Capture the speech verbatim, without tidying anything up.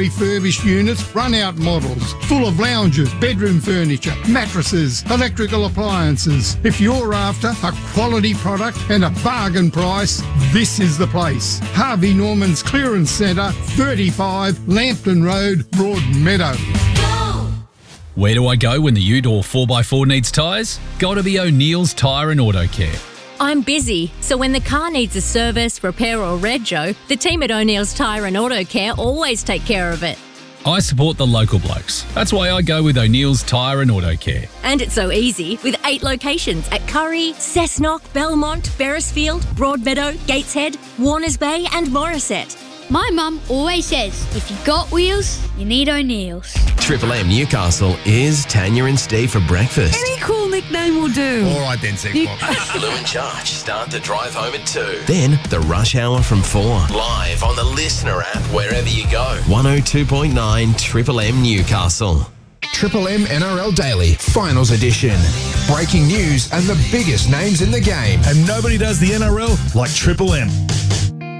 refurbished units, run-out models, full of lounges, bedroom furniture, mattresses, electrical appliances. If you're after a quality product and a bargain price, this is the place. Harvey Norman's Clearance Centre, thirty-five Lambton Road, Broadmeadow. Where do I go when the ute or four by four needs tyres? Gotta be O'Neill's Tyre and Auto Care. I'm busy, so when the car needs a service, repair or rego, the team at O'Neill's Tyre and Auto Care always take care of it. I support the local blokes. That's why I go with O'Neill's Tyre and Auto Care. And it's so easy, with eight locations at Curry, Cessnock, Belmont, Beresfield, Broadmeadow, Gateshead, Warners Bay and Morisset. My mum always says, if you got wheels, you need O'Neill's. Triple M Newcastle is Tanya and Steve for breakfast. Any cool nickname will do. All right then, Six Lou and Charge start the drive home at two. Then the rush hour from four. Live on the Listener app wherever you go. one oh two point nine Triple M Newcastle. Triple M N R L Daily, Finals Edition. Breaking news and the biggest names in the game. And nobody does the N R L like Triple M.